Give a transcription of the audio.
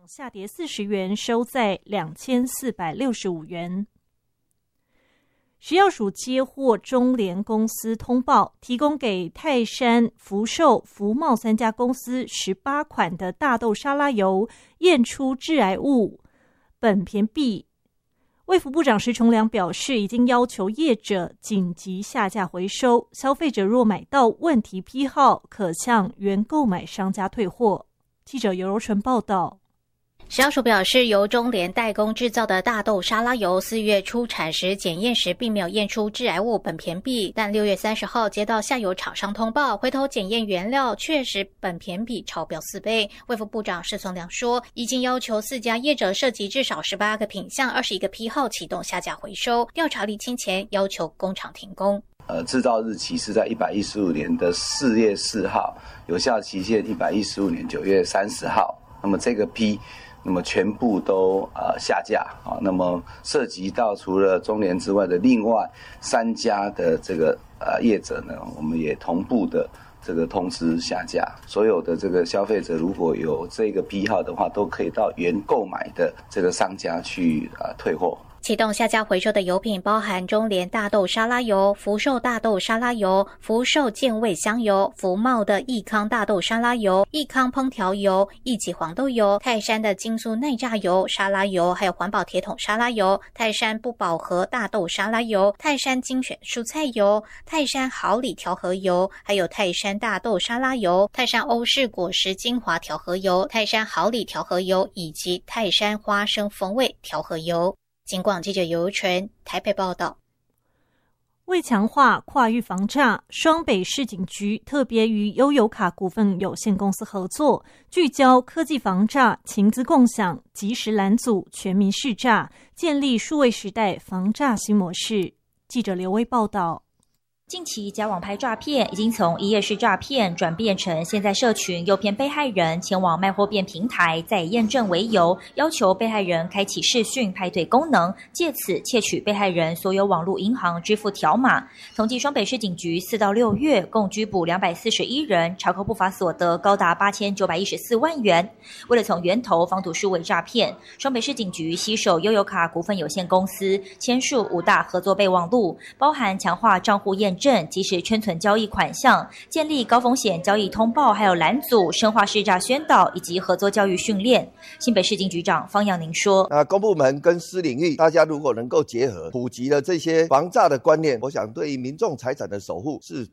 下跌40元，收在2465元。食药署接获中联公司通报，提供给泰山、福寿、福茂3家公司18款的大豆沙拉油验出致癌物苯醃铋。卫福部长石崇良表示，已经要求业者紧急下架回收，消费者若买到问题批号，可向原购买商家退货。记者尤柔纯报道。 食药署表示，由中联代工制造的大豆沙拉油4月出产时检验时并没有验出致癌物苯醃铋，但6月30号接到下游厂商通报，回头检验原料确实苯醃铋超标4倍。卫福部长石崇良说，已经要求4家业者涉及至少18个品项、21个批号启动下架回收，调查厘清前要求工厂停工。 制造日期是在115年的4月4号，有效期限115年9月30号。那么这个批那么全部都下架啊，那么涉及到除了中联之外的另外3家的这个业者呢，我们也同步的这个通知下架。所有的这个消费者如果有这个批号的话，都可以到原购买的这个商家去退货。 启动下架回收的油品包含中联大豆沙拉油、福寿大豆沙拉油、福寿健胃香油、福茂的益康大豆沙拉油、益康烹调油、益己黄豆油、泰山的精素耐榨油、沙拉油，还有环保铁桶沙拉油、泰山不饱和大豆沙拉油、泰山精选蔬菜油、泰山好礼调和油，还有泰山大豆沙拉油、泰山欧式果实精华调和油、泰山好礼调和油以及泰山花生风味调和油。警广记者尤纯台北报道。 为强化跨域防诈，双北市警局特别与悠游卡股份有限公司合作，聚焦科技防诈、情资共享、及时拦阻、全民识诈，建立数位时代防诈新模式。记者刘威报道。 近期假网拍诈骗已经从一页式诈骗转变成现在社群诱骗被害人前往卖货店平台，再以验证为由，要求被害人开启视讯派对功能，借此窃取被害人所有网络银行支付条码。统计双北市警局4到6月共拘捕241人，查扣不法所得高达8914万元。为了从源头防堵数位诈骗，双北市警局携手悠游卡股份有限公司签署5大合作备忘录，包含强化账户验证、及时圈存交易款项、建立高风险交易通报，还有拦阻、深化识诈宣导以及合作教育训练。新北市警局长方阳宁说： 公部门跟私领域，大家如果能够结合，普及了这些防诈的观念，我想对于民众财产的守护是